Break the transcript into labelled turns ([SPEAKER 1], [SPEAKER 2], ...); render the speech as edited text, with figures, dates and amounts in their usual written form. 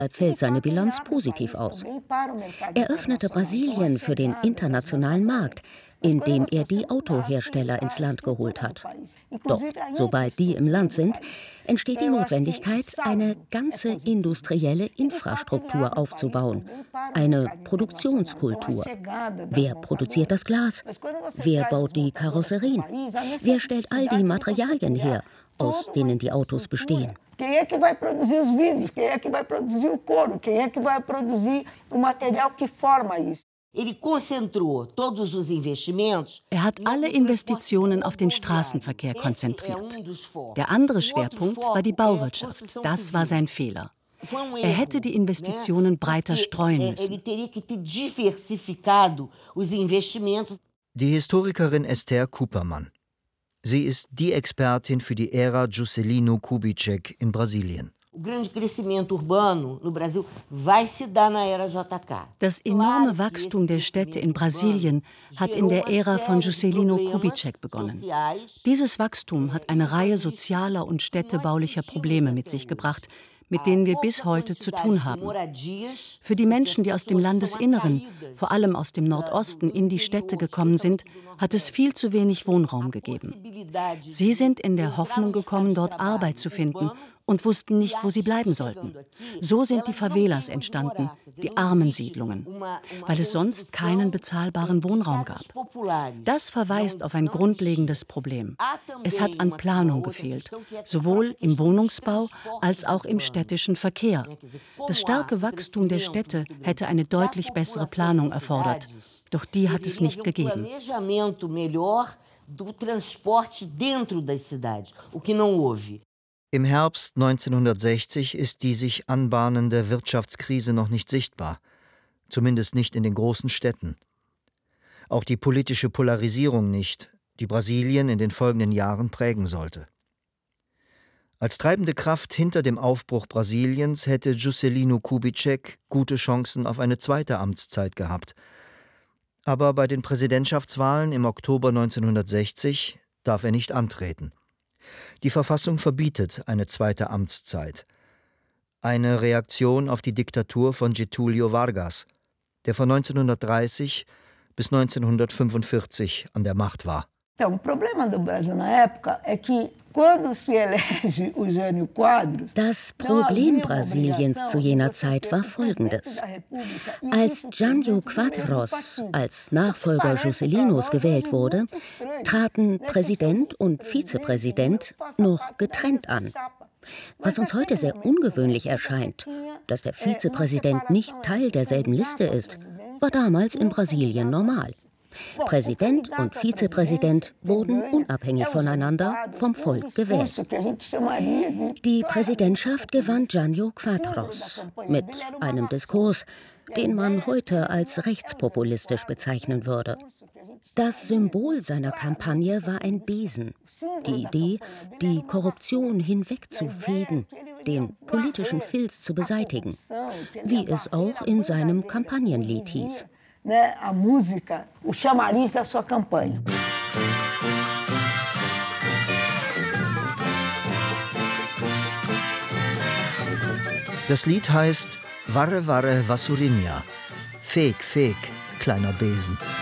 [SPEAKER 1] fällt seine Bilanz positiv aus. Er öffnete Brasilien für den internationalen Markt, indem er die Autohersteller ins Land geholt hat. Doch sobald die im Land sind, entsteht die Notwendigkeit, eine ganze industrielle Infrastruktur aufzubauen, eine Produktionskultur. Wer produziert das Glas? Wer baut die Karosserien? Wer stellt all die Materialien her, aus denen die Autos bestehen?
[SPEAKER 2] Quem é que vai produzir os vidros? Quem é que vai produzir o couro? Quem é que vai produzir o material que forma isso?
[SPEAKER 3] Er hat alle Investitionen auf den Straßenverkehr konzentriert. Der andere Schwerpunkt war die Bauwirtschaft. Das war sein Fehler. Er hätte die Investitionen breiter streuen müssen.
[SPEAKER 4] Die Historikerin Esther Kuperman. Sie ist die Expertin für die Ära Juscelino Kubitschek in Brasilien.
[SPEAKER 3] Das enorme Wachstum der Städte in Brasilien hat in der Ära von Juscelino Kubitschek begonnen. Dieses Wachstum hat eine Reihe sozialer und städtebaulicher Probleme mit sich gebracht, mit denen wir bis heute zu tun haben. Für die Menschen, die aus dem Landesinneren, vor allem aus dem Nordosten, in die Städte gekommen sind, hat es viel zu wenig Wohnraum gegeben. Sie sind in der Hoffnung gekommen, dort Arbeit zu finden und wussten nicht, wo sie bleiben sollten. So sind die Favelas entstanden, die Armensiedlungen, weil es sonst keinen bezahlbaren Wohnraum gab. Das verweist auf ein grundlegendes Problem. Es hat an Planung gefehlt, sowohl im Wohnungsbau als auch im städtischen Verkehr. Das starke Wachstum der Städte hätte eine deutlich bessere Planung erfordert, doch die hat es nicht gegeben.
[SPEAKER 4] Im Herbst 1960 ist die sich anbahnende Wirtschaftskrise noch nicht sichtbar, zumindest nicht in den großen Städten. Auch die politische Polarisierung nicht, die Brasilien in den folgenden Jahren prägen sollte. Als treibende Kraft hinter dem Aufbruch Brasiliens hätte Juscelino Kubitschek gute Chancen auf eine zweite Amtszeit gehabt. Aber bei den Präsidentschaftswahlen im Oktober 1960 darf er nicht antreten. Die Verfassung verbietet eine zweite Amtszeit. Eine Reaktion auf die Diktatur von Getúlio Vargas, der von 1930 bis 1945 an der Macht war.
[SPEAKER 1] Das Problem Brasiliens zu jener Zeit war folgendes. Als Jânio Quadros als Nachfolger Juscelinos gewählt wurde, traten Präsident und Vizepräsident noch getrennt an. Was uns heute sehr ungewöhnlich erscheint, dass der Vizepräsident nicht Teil derselben Liste ist, war damals in Brasilien normal. Präsident und Vizepräsident wurden unabhängig voneinander vom Volk gewählt. Die Präsidentschaft gewann Jânio Quadros mit einem Diskurs, den man heute als rechtspopulistisch bezeichnen würde. Das Symbol seiner Kampagne war ein Besen, die Idee, die Korruption hinwegzufegen, den politischen Filz zu beseitigen, wie es auch in seinem Kampagnenlied hieß.
[SPEAKER 2] A música, o chamariz da sua campanha.
[SPEAKER 4] Das Lied heißt Varre Varre Vassourinha, Feg, Feg, kleiner Besen.